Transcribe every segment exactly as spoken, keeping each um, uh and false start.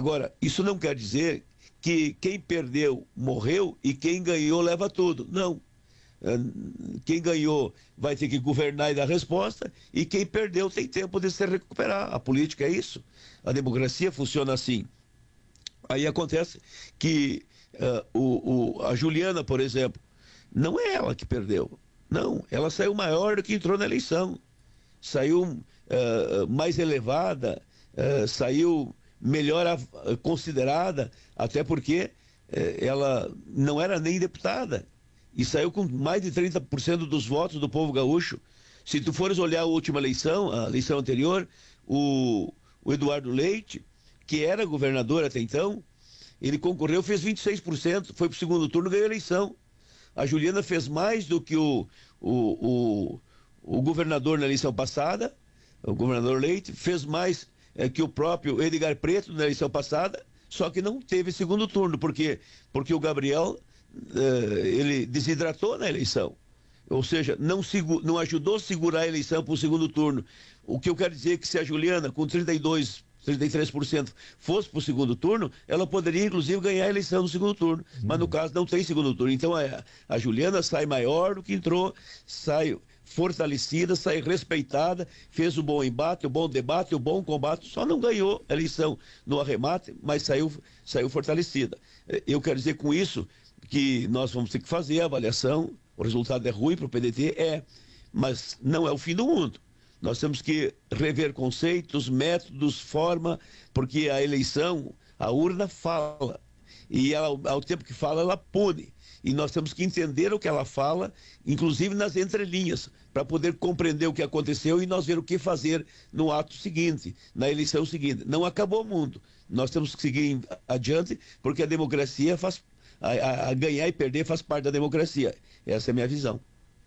Agora, isso não quer dizer que quem perdeu morreu e quem ganhou leva tudo. Não. Quem ganhou vai ter que governar e dar resposta, e quem perdeu tem tempo de se recuperar. A política é isso. A democracia funciona assim. Aí acontece que uh, o, o, a Juliana, por exemplo, não é ela que perdeu. Não, ela saiu maior do que entrou na eleição. Saiu uh, mais elevada, uh, saiu melhor uh, considerada, até porque uh, ela não era nem deputada. E saiu com mais de trinta por cento dos votos do povo gaúcho. Se tu fores olhar a última eleição, a eleição anterior, o, o Eduardo Leite, que era governador até então, ele concorreu, fez vinte e seis por cento, foi para o segundo turno e ganhou a eleição. A Juliana fez mais do que o, o, o, o governador na eleição passada, o governador Leite, fez mais é, que o próprio Edgar Preto na eleição passada, só que não teve segundo turno. Por quê? Porque o Gabriel... Uh, ele desidratou na eleição, ou seja, não, segu- não ajudou a segurar a eleição para o segundo turno. O que eu quero dizer é que se a Juliana, com trinta e dois, trinta e três por cento, fosse para o segundo turno, ela poderia inclusive ganhar a eleição no segundo turno, hum. mas no caso não tem segundo turno. Então a, a Juliana sai maior do que entrou, sai fortalecida, sai respeitada, fez o bom embate, o bom debate, o bom combate, só não ganhou a eleição no arremate, mas saiu, saiu fortalecida. Eu quero dizer com isso que nós vamos ter que fazer a avaliação. O resultado é ruim para o P D T, é, mas não é o fim do mundo. Nós temos que rever conceitos, métodos, forma, porque a eleição, a urna fala, e ela, ao tempo que fala, ela pune, e nós temos que entender o que ela fala, inclusive nas entrelinhas, para poder compreender o que aconteceu e nós ver o que fazer no ato seguinte, na eleição seguinte. Não acabou o mundo, nós temos que seguir adiante, porque a democracia faz A, a, a ganhar e perder faz parte da democracia. Essa é a minha visão.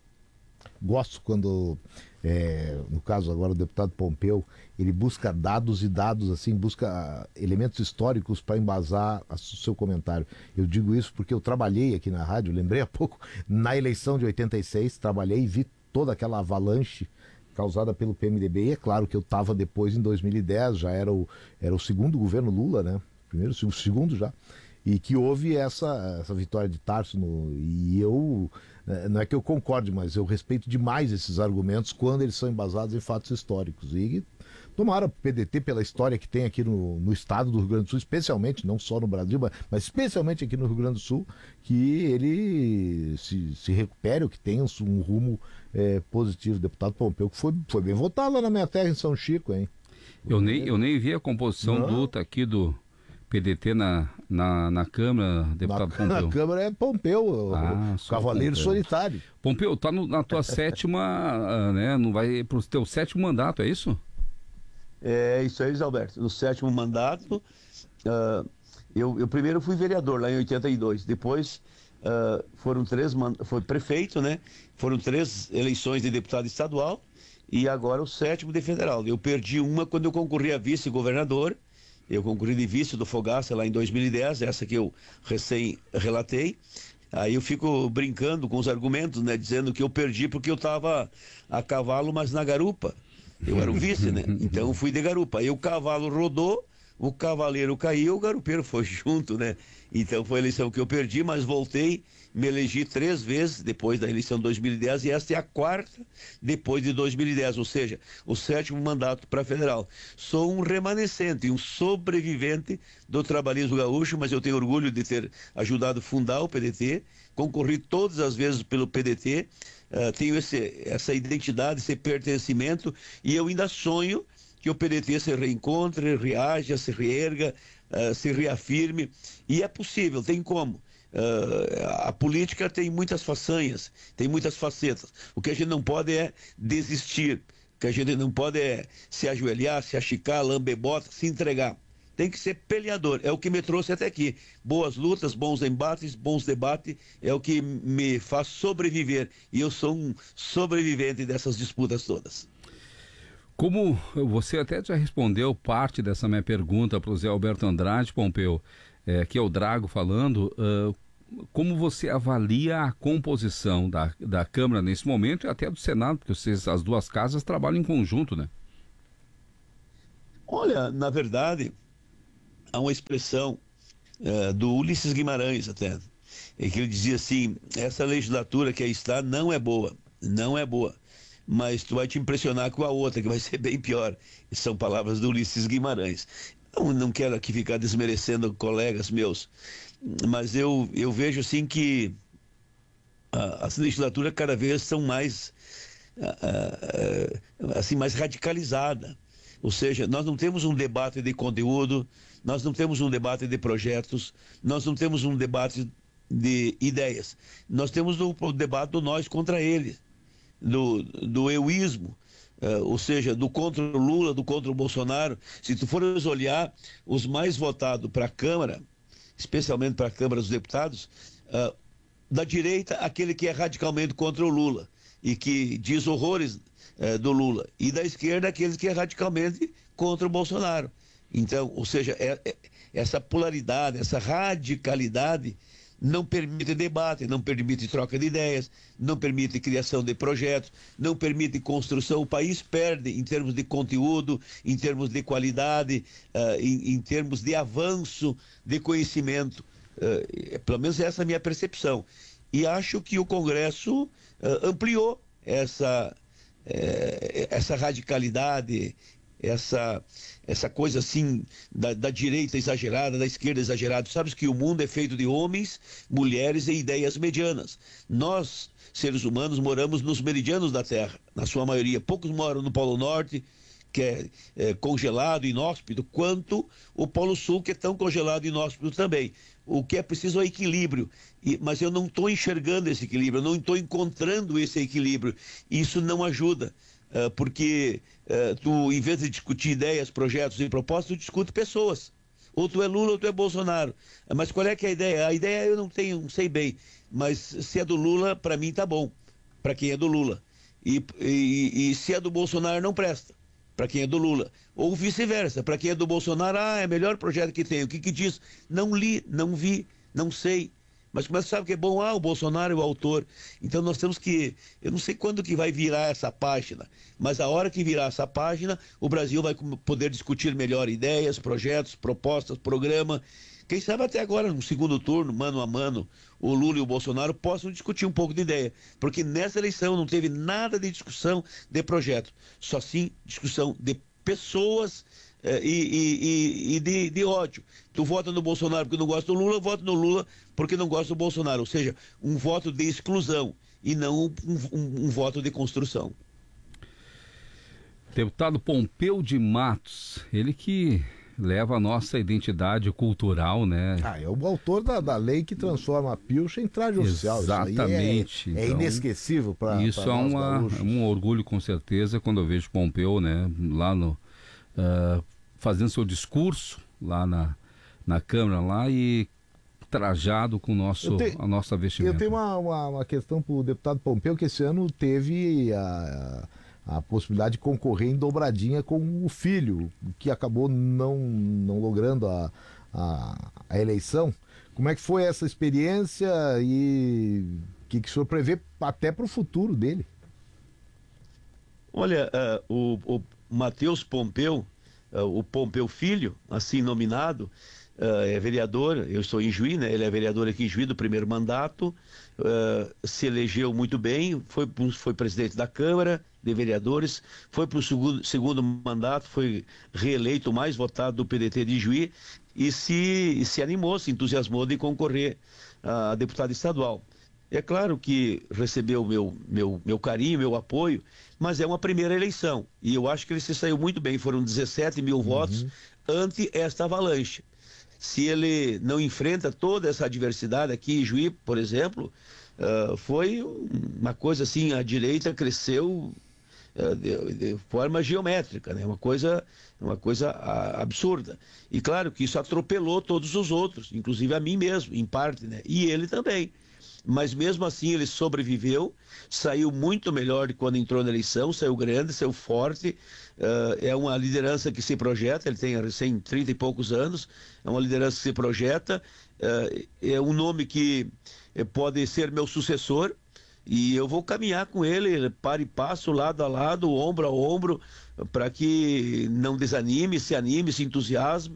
Gosto quando, é, no caso agora o deputado Pompeu, ele busca dados e dados, assim, busca elementos históricos para embasar o seu comentário. Eu digo isso porque eu trabalhei aqui na rádio, lembrei há pouco, na eleição de oitenta e seis, trabalhei e vi toda aquela avalanche causada pelo P M D B, e é claro que eu estava depois em dois mil e dez, já era o, era o segundo governo Lula, né? Primeiro, o segundo já. E que houve essa, essa vitória de Tarso, no, e eu, não é que eu concorde, mas eu respeito demais esses argumentos quando eles são embasados em fatos históricos. E tomara o P D T, pela história que tem aqui no, no estado do Rio Grande do Sul, especialmente, não só no Brasil, mas, mas especialmente aqui no Rio Grande do Sul, que ele se, se recupere, ou que tenha um, um rumo é, positivo. Deputado Pompeu, que foi, foi bem votado lá na minha terra, em São Chico, hein? Eu nem, eu nem vi a composição Não. luta aqui do P D T na, na, na Câmara, deputado na, Pompeu. Na Câmara é Pompeu, ah, o cavaleiro Pompeu. solitário. Pompeu, tá no, na tua sétima, né, não vai pro teu sétimo mandato, é isso? É isso aí, Luiz Alberto. No sétimo mandato, uh, eu, eu primeiro fui vereador lá em oitenta e dois, depois uh, foram três, foi prefeito, né? Foram três eleições de deputado estadual e agora o sétimo de federal. Eu perdi uma quando eu concorri a vice-governador. Eu concorri de vice do Fogaça lá em dois mil e dez, essa que eu recém relatei. Aí eu fico brincando com os argumentos, né? Dizendo que eu perdi porque eu estava a cavalo, mas na garupa. Eu era o vice, né? Então eu fui de garupa. Aí o cavalo rodou, o cavaleiro caiu, o garupeiro foi junto, né? Então foi a eleição que eu perdi, mas voltei, me elegi três vezes depois da eleição de dois mil e dez, e esta é a quarta depois de dois mil e dez, ou seja, o sétimo mandato para federal. Sou um remanescente, um sobrevivente do trabalhismo gaúcho, mas eu tenho orgulho de ter ajudado a fundar o P D T, concorri todas as vezes pelo P D T, uh, tenho esse, essa identidade, esse pertencimento, e eu ainda sonho que o P D T se reencontre, reaja, se reerga, uh, se reafirme, e é possível, tem como. Uh, a política tem muitas façanhas, tem muitas facetas. O que a gente não pode é desistir, o que a gente não pode é se ajoelhar, se achicar, lamber bota, se entregar. Tem que ser peleador, é o que me trouxe até aqui. Boas lutas, bons embates, bons debates, é o que me faz sobreviver, e eu sou um sobrevivente dessas disputas todas. Como você até já respondeu parte dessa minha pergunta para o Zé Alberto Andrade, Pompeu, é, que é o Drago falando, uh, como você avalia a composição da, da Câmara nesse momento e até do Senado, porque vocês, as duas casas trabalham em conjunto, né? Olha, na verdade, há uma expressão uh, do Ulisses Guimarães até, em que ele dizia assim: essa legislatura que aí está não é boa, não é boa, mas tu vai te impressionar com a outra, que vai ser bem pior. São palavras do Ulisses Guimarães. Eu não quero aqui ficar desmerecendo colegas meus, mas eu, eu vejo assim que uh, as legislaturas cada vez são mais, uh, uh, assim, mais radicalizadas. Ou seja, nós não temos um debate de conteúdo, nós não temos um debate de projetos, nós não temos um debate de ideias. Nós temos o, o debate do nós contra ele, do, do euísmo, uh, ou seja, do contra o Lula, do contra o Bolsonaro. Se tu fores olhar os mais votados para a Câmara, especialmente para a Câmara dos Deputados, uh, da direita, aquele que é radicalmente contra o Lula e que diz horrores do Lula, e da esquerda aqueles que é radicalmente contra o Bolsonaro. Então, ou seja, é, é, essa polaridade, essa radicalidade não permite debate, não permite troca de ideias, não permite criação de projetos, não permite construção. O país perde em termos de conteúdo, em termos de qualidade, uh, em, em termos de avanço de conhecimento. Uh, pelo menos essa é a minha percepção. E acho que o Congresso uh, ampliou essa essa radicalidade, essa, essa coisa assim da, da direita exagerada, da esquerda exagerada. Sabes que o mundo é feito de homens, mulheres e ideias medianas. Nós, seres humanos, moramos nos meridianos da Terra, na sua maioria. Poucos moram no Polo Norte, que é, é congelado, inóspito, quanto o Polo Sul, que é tão congelado e inóspito também. O que é preciso é equilíbrio, e, mas eu não estou enxergando esse equilíbrio, eu não estou encontrando esse equilíbrio. Isso não ajuda, uh, porque uh, tu, em vez de discutir ideias, projetos e propostas, tu discute pessoas. Ou tu é Lula ou tu é Bolsonaro. Mas qual é que é a ideia? A ideia eu não tenho, não sei bem, mas se é do Lula, para mim tá bom, para quem é do Lula. E, e, e se é do Bolsonaro, não presta, para quem é do Lula. Ou vice-versa, para quem é do Bolsonaro, ah, é o melhor projeto que tem. O que que diz? Não li, não vi, não sei. Mas como é que sabe que é bom? Ah, o Bolsonaro é o autor. Então nós temos que, eu não sei quando que vai virar essa página, mas a hora que virar essa página, o Brasil vai poder discutir melhor ideias, projetos, propostas, programa. Quem sabe até agora, no segundo turno, mano a mano, o Lula e o Bolsonaro possam discutir um pouco de ideia. Porque nessa eleição não teve nada de discussão de projeto, só sim discussão de pessoas eh, e, e, e de, de ódio. Tu vota no Bolsonaro porque não gosta do Lula, vota no Lula porque não gosta do Bolsonaro. Ou seja, um voto de exclusão e não um, um, um voto de construção. Deputado Pompeu de Matos, ele que leva a nossa identidade cultural, né? Ah, é o autor da, da lei que transforma a pilcha em traje oficial. Exatamente. Isso aí é, é então, inesquecível para isso pra é nós uma, gaúchos. um orgulho, com certeza, quando eu vejo Pompeu, né, lá no, uh, fazendo seu discurso lá na, na Câmara lá e trajado com o nosso, tenho, a nossa vestimenta. Eu tenho uma, uma, uma questão para o deputado Pompeu, que esse ano teve a... a possibilidade de concorrer em dobradinha com o filho, que acabou não, não logrando a, a, a eleição. Como é que foi essa experiência e o que, que o senhor prevê até para o futuro dele? Olha, uh, o, o Matheus Pompeu, uh, o Pompeu Filho, assim nominado, uh, é vereador, eu estou em Juí, né? Ele é vereador aqui em Juí do primeiro mandato, uh, se elegeu muito bem, foi, foi presidente da Câmara de Vereadores, foi para o segundo, segundo mandato, foi reeleito o mais votado do P D T de Juí e se, se animou, se entusiasmou de concorrer a deputado estadual. É claro que recebeu meu, meu, meu carinho, meu apoio, mas é uma primeira eleição e eu acho que ele se saiu muito bem, foram dezessete mil uhum. votos ante esta avalanche. Se ele não enfrenta toda essa adversidade aqui em Juí, por exemplo, uh, foi uma coisa assim, a direita cresceu De, de forma geométrica, né? uma coisa, uma coisa a, absurda. E claro que isso atropelou todos os outros, inclusive a mim mesmo, em parte, né? E ele também. Mas mesmo assim ele sobreviveu, saiu muito melhor de quando entrou na eleição, saiu grande, saiu forte, uh, é uma liderança que se projeta, ele tem recém trinta e poucos anos, é uma liderança que se projeta, uh, é um nome que pode ser meu sucessor, e eu vou caminhar com ele, para e passo, lado a lado, ombro a ombro, para que não desanime, se anime, se entusiasme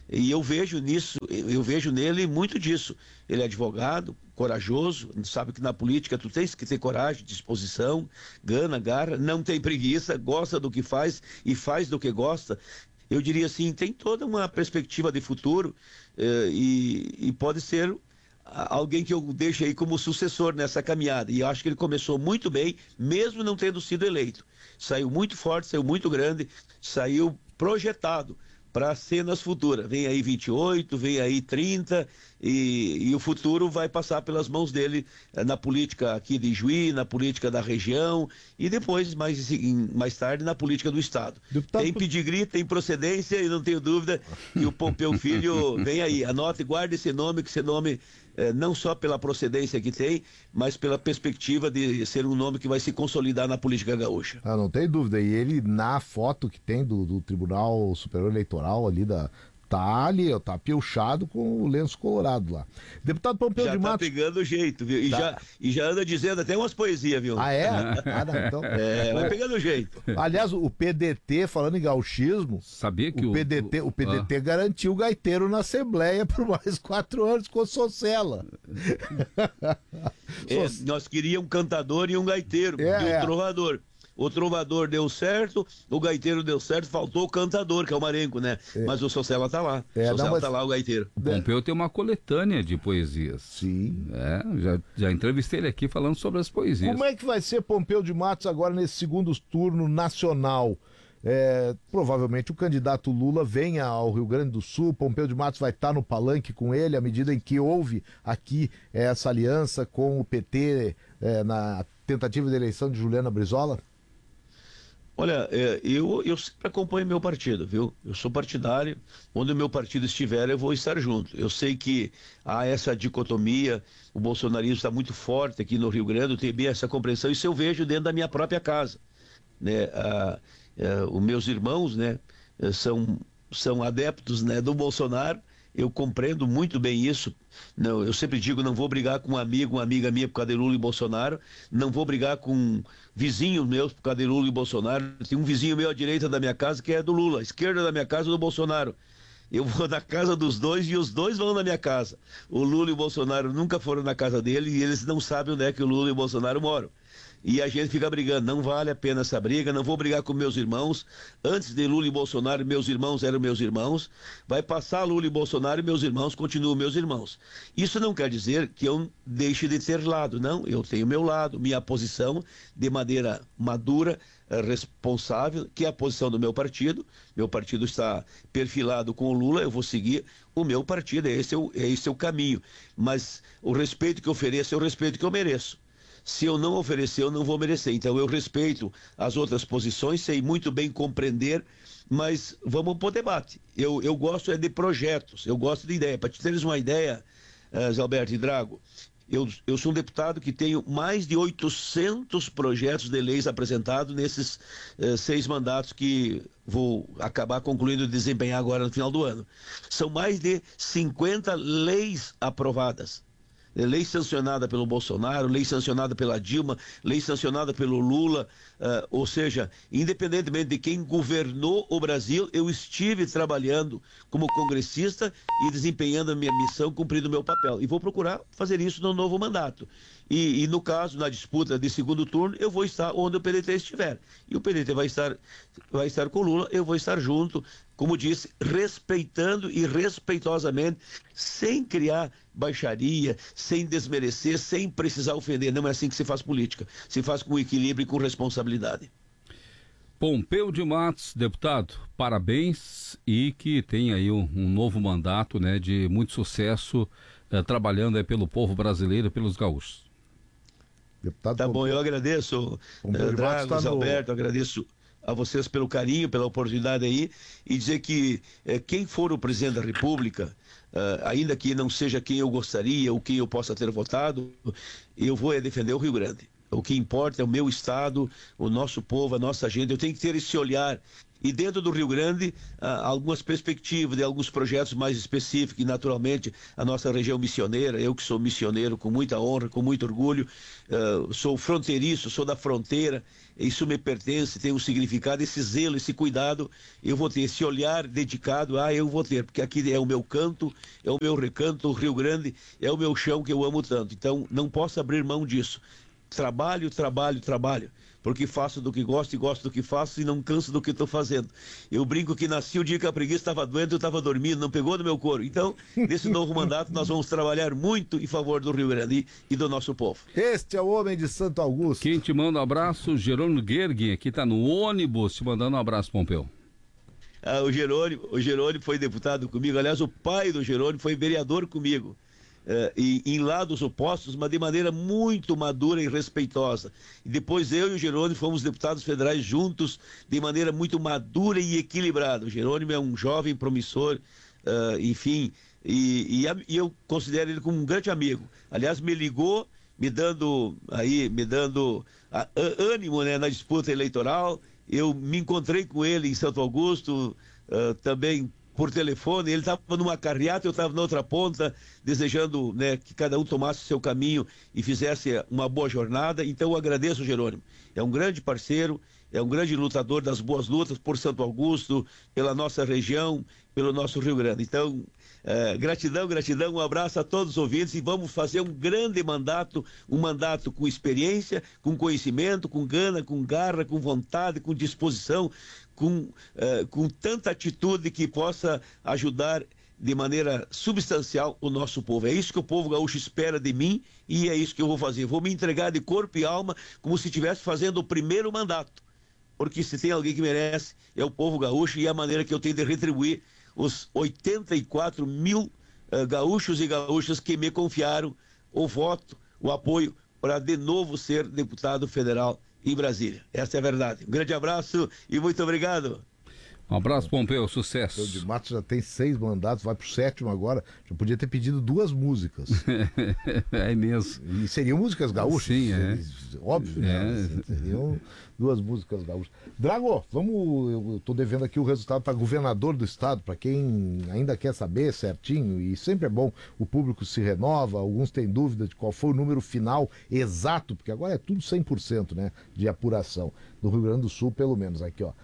E eu vejo nisso, eu vejo nele muito disso. Ele é advogado, corajoso, sabe que na política tu tens que ter coragem, disposição, gana, garra, não tem preguiça, gosta do que faz e faz do que gosta. Eu diria assim, tem toda uma perspectiva de futuro eh, e, e pode ser alguém que eu deixo aí como sucessor nessa caminhada. E eu acho que ele começou muito bem, mesmo não tendo sido eleito. Saiu muito forte, saiu muito grande, saiu projetado para cenas futuras. Vem aí vinte e oito, vem aí trinta, e, e o futuro vai passar pelas mãos dele eh, na política aqui de Juí, na política da região e depois, mais, mais tarde, na política do Estado. Deputado... Tem pedigree, tem procedência e não tenho dúvida que o Pompeu Filho vem aí. Anote, guarde esse nome, que esse nome, eh, não só pela procedência que tem, mas pela perspectiva de ser um nome que vai se consolidar na política gaúcha. Ah, não tem dúvida. E ele, na foto que tem do, do Tribunal Superior Eleitoral ali da... Tá ali, ó, tá piochado com o lenço colorado lá. Deputado Pompeu já de tá Matos... pegando o jeito, viu? E, tá. já, e já anda dizendo até umas poesias, viu? Ah, é? Ah, não, então... É, vai pegando o jeito. Aliás, o P D T, falando em gauchismo... Sabia que o... P D T, o, o P D T ah. garantiu o gaiteiro na Assembleia por mais quatro anos com o Socella. É, nós queríamos um cantador e um gaiteiro, é, e um é. trovador. O trovador deu certo, o gaiteiro deu certo, faltou o cantador, que é o Marenco, né? É. Mas o Socella tá lá. É, o Socella mas... tá lá, o gaiteiro. O Pompeu tem uma coletânea de poesias. Sim. É, já, já entrevistei ele aqui falando sobre as poesias. Como é que vai ser Pompeu de Matos agora nesse segundo turno nacional? É, provavelmente o candidato Lula venha ao Rio Grande do Sul, Pompeu de Matos vai estar no palanque com ele à medida em que houve aqui é, essa aliança com o P T é, na tentativa de eleição de Juliana Brizola? Olha, eu, eu sempre acompanho meu partido, viu? Eu sou partidário, onde o meu partido estiver eu vou estar junto. Eu sei que há essa dicotomia, o bolsonarismo está muito forte aqui no Rio Grande, eu tenho bem essa compreensão, isso eu vejo dentro da minha própria casa, né? Ah, ah, os meus irmãos, né, são, são adeptos, né, do Bolsonaro. Eu compreendo muito bem isso. Não, eu sempre digo, não vou brigar com um amigo, uma amiga minha por causa de Lula e Bolsonaro, não vou brigar com vizinhos meus por causa de Lula e Bolsonaro. Tem um vizinho meu à direita da minha casa que é do Lula, à esquerda da minha casa é do Bolsonaro. Eu vou na casa dos dois e os dois vão na minha casa. O Lula e o Bolsonaro nunca foram na casa dele e eles não sabem onde é que o Lula e o Bolsonaro moram. E a gente fica brigando, não vale a pena essa briga, não vou brigar com meus irmãos. Antes de Lula e Bolsonaro, meus irmãos eram meus irmãos. Vai passar Lula e Bolsonaro e meus irmãos continuam meus irmãos. Isso não quer dizer que eu deixe de ter lado, não. Eu tenho meu lado, minha posição, de maneira madura, responsável, que é a posição do meu partido. Meu partido está perfilado com o Lula, eu vou seguir o meu partido, esse é o, esse é o caminho. Mas o respeito que eu ofereço é o respeito que eu mereço. Se eu não oferecer, eu não vou merecer. Então eu respeito as outras posições, sei muito bem compreender, mas vamos para o debate. Eu, eu gosto é de projetos, eu gosto de ideia. Para te teres uma ideia, uh, Zé Alberto e Drago, eu, eu sou um deputado que tenho mais de oitocentos projetos de leis apresentados nesses uh, seis mandatos que vou acabar concluindo de desempenhar agora no final do ano. São mais de cinquenta leis aprovadas. Lei sancionada pelo Bolsonaro, lei sancionada pela Dilma, lei sancionada pelo Lula, uh, ou seja, independentemente de quem governou o Brasil, eu estive trabalhando como congressista e desempenhando a minha missão, cumprindo o meu papel. E vou procurar fazer isso no novo mandato. E, e no caso, na disputa de segundo turno, eu vou estar onde o P D T estiver. E o P D T vai estar, vai estar com o Lula, eu vou estar junto, como disse, respeitando e respeitosamente, sem criar baixaria, sem desmerecer, sem precisar ofender. Não é assim que se faz política. Se faz com equilíbrio e com responsabilidade. Pompeu de Matos, deputado, parabéns e que tenha aí um, um novo mandato, né, de muito sucesso, eh, trabalhando aí pelo povo brasileiro e pelos gaúchos. Deputado tá Pompeu. bom, eu agradeço, uh, Drago, tá no... Alberto, agradeço a vocês pelo carinho, pela oportunidade aí, e dizer que eh, quem for o presidente da República, uh, ainda que não seja quem eu gostaria ou quem eu possa ter votado, eu vou é defender o Rio Grande. O que importa é o meu estado, o nosso povo, a nossa gente. Eu tenho que ter esse olhar e dentro do Rio Grande, ah, algumas perspectivas de alguns projetos mais específicos, e naturalmente a nossa região missioneira, eu que sou missioneiro com muita honra, com muito orgulho, uh, sou fronteiriço, sou da fronteira, isso me pertence, tem um significado, esse zelo, esse cuidado, eu vou ter, esse olhar dedicado, ah, eu vou ter, porque aqui é o meu canto, é o meu recanto, o Rio Grande é o meu chão que eu amo tanto, então não posso abrir mão disso. Trabalho, trabalho, trabalho, porque faço do que gosto e gosto do que faço e não canso do que estou fazendo. Eu brinco que nasci o dia que a preguiça estava doente, eu estava dormindo, não pegou no meu couro. Então, nesse novo mandato, nós vamos trabalhar muito em favor do Rio Grande e do nosso povo. Este é o homem de Santo Augusto. Quem te manda um abraço, Jerônimo Gergen, que está no ônibus, te mandando um abraço, Pompeu. Ah, o Jerônimo, o Jerônimo foi deputado comigo, aliás, o pai do Jerônimo foi vereador comigo. Uh, e, em lados opostos, mas de maneira muito madura e respeitosa. E depois eu e o Jerônimo fomos deputados federais juntos, de maneira muito madura e equilibrada. O Jerônimo é um jovem promissor, uh, enfim, e, e, e eu considero ele como um grande amigo. Aliás, me ligou, me dando, aí, me dando a, a, ânimo, né, na disputa eleitoral. Eu me encontrei com ele em Santo Augusto, uh, também por telefone, ele estava numa carreata, eu estava na outra ponta, desejando, né, que cada um tomasse o seu caminho e fizesse uma boa jornada. Então eu agradeço o Jerônimo, é um grande parceiro, é um grande lutador das boas lutas por Santo Augusto, pela nossa região, pelo nosso Rio Grande. Então, é, gratidão, gratidão, um abraço a todos os ouvintes e vamos fazer um grande mandato, um mandato com experiência, com conhecimento, com gana, com garra, com vontade, com disposição, com, uh, com tanta atitude que possa ajudar de maneira substancial o nosso povo. É isso que o povo gaúcho espera de mim e é isso que eu vou fazer. Vou me entregar de corpo e alma como se estivesse fazendo o primeiro mandato. Porque se tem alguém que merece, é o povo gaúcho e é a maneira que eu tenho de retribuir os oitenta e quatro mil uh, gaúchos e gaúchas que me confiaram o voto, o apoio para de novo ser deputado federal em Brasília. Essa é a verdade. Um grande abraço e muito obrigado. Um abraço, Pompeu, sucesso. O de Matos já tem seis mandatos, vai pro sétimo agora. Já podia ter pedido duas músicas. É mesmo. E seriam músicas gaúchas? Sim, é. Óbvio, é. né? Seriam duas músicas gaúchas. Drago, vamos. Eu tô devendo aqui o resultado para governador do estado, para quem ainda quer saber certinho, e sempre é bom, o público se renova, alguns têm dúvida de qual foi o número final exato, porque agora é tudo cem por cento, né, de apuração, do Rio Grande do Sul, pelo menos. Aqui, ó.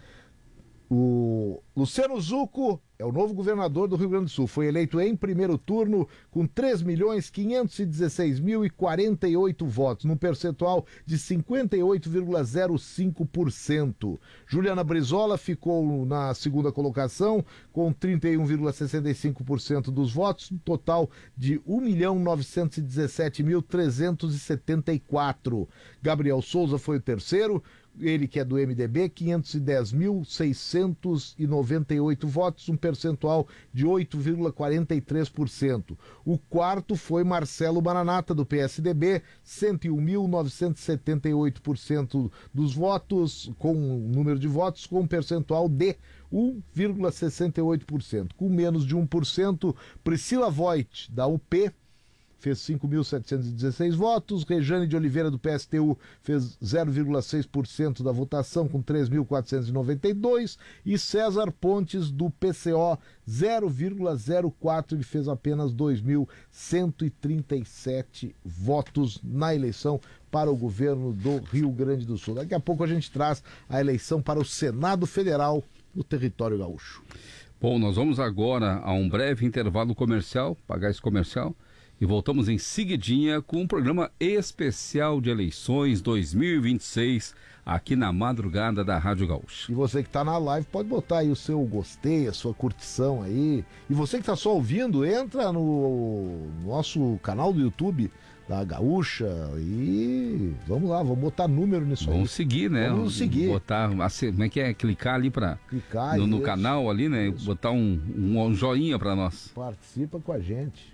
O Luciano Zucco é o novo governador do Rio Grande do Sul. Foi eleito em primeiro turno com três milhões quinhentos e dezesseis mil e quarenta e oito votos, num percentual de cinquenta e oito vírgula zero cinco por cento. Juliana Brizola ficou na segunda colocação com trinta e um vírgula sessenta e cinco por cento dos votos, um total de um milhão novecentos e dezessete mil trezentos e setenta e quatro. Gabriel Souza foi o terceiro, ele que é do M D B, quinhentos e dez mil seiscentos e noventa e oito votos, um percentual de oito vírgula quarenta e três por cento. O quarto foi Marcelo Maranata, do P S D B, cento e um mil novecentos e setenta e oito por cento dos votos, com o número de votos, com um percentual de um vírgula sessenta e oito por cento. Com menos de um por cento, Priscila Voigt, da U P, fez cinco mil setecentos e dezesseis votos. Rejane de Oliveira, do P S T U, fez zero vírgula seis por cento da votação, com três mil quatrocentos e noventa e dois. E César Pontes, do P C O, zero vírgula zero quatro, ele fez apenas dois mil cento e trinta e sete votos na eleição para o governo do Rio Grande do Sul. Daqui a pouco a gente traz a eleição para o Senado Federal no território gaúcho. Bom, nós vamos agora a um breve intervalo comercial, pagar esse comercial, e voltamos em seguidinha com um programa especial de eleições dois mil e vinte e seis aqui na madrugada da Rádio Gaúcha. E você que está na live pode botar aí o seu gostei, a sua curtição aí. E você que está só ouvindo, entra no nosso canal do YouTube da Gaúcha e vamos lá, vamos botar número nisso vamos aí. Vamos seguir, né? Vamos seguir. Botar, como é que é? Clicar ali para no, no canal ali, né? Isso. Botar um, um, um joinha para nós. Participa com a gente.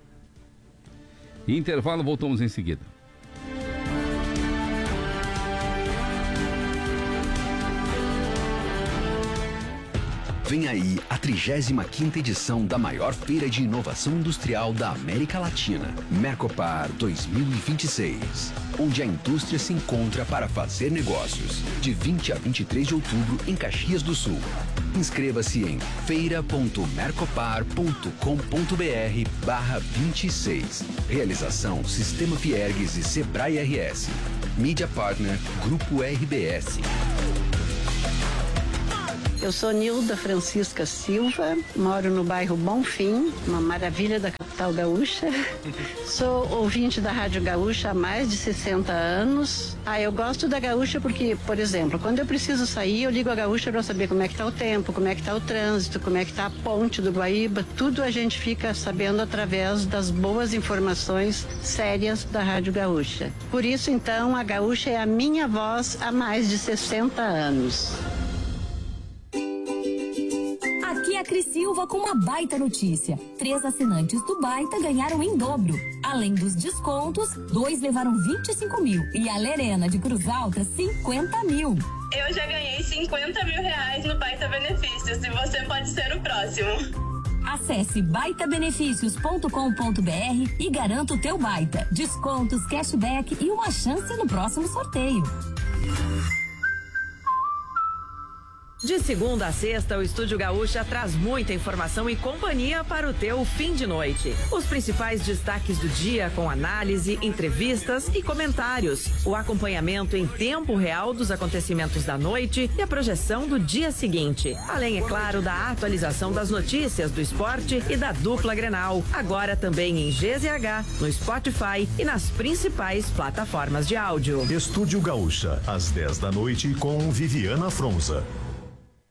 Intervalo, voltamos em seguida. Vem aí a trigésima quinta edição da maior feira de inovação industrial da América Latina, Mercopar dois mil e vinte e seis, onde a indústria se encontra para fazer negócios, de vinte a vinte e três de outubro em Caxias do Sul. Inscreva-se em feira ponto mercopar ponto com ponto br barra vinte e seis. Realização Sistema Fiergues e Sebrae R S. Mídia Partner Grupo R B S. Eu sou Nilda Francisca Silva, moro no bairro Bonfim, uma maravilha da capital gaúcha. Sou ouvinte da Rádio Gaúcha há mais de sessenta anos. Ah, eu gosto da Gaúcha porque, por exemplo, quando eu preciso sair, eu ligo a Gaúcha para saber como é que está o tempo, como é que está o trânsito, como é que está a ponte do Guaíba. Tudo a gente fica sabendo através das boas informações sérias da Rádio Gaúcha. Por isso, então, a Gaúcha é a minha voz há mais de sessenta anos. Aqui é a Cris Silva com uma baita notícia. Três assinantes do Baita ganharam em dobro. Além dos descontos, dois levaram vinte e cinco mil e a Lerena de Cruz Alta cinquenta mil. Eu já ganhei cinquenta mil reais no Baita Benefícios e você pode ser o próximo. Acesse baita benefícios ponto com ponto br e garanta o teu Baita. Descontos, cashback e uma chance no próximo sorteio. De segunda a sexta, o Estúdio Gaúcha traz muita informação e companhia para o teu fim de noite. Os principais destaques do dia com análise, entrevistas e comentários. O acompanhamento em tempo real dos acontecimentos da noite e a projeção do dia seguinte. Além, é claro, da atualização das notícias do esporte e da dupla Grenal. Agora também em G Z H, no Spotify e nas principais plataformas de áudio. Estúdio Gaúcha, às dez da noite com Viviana Fronza.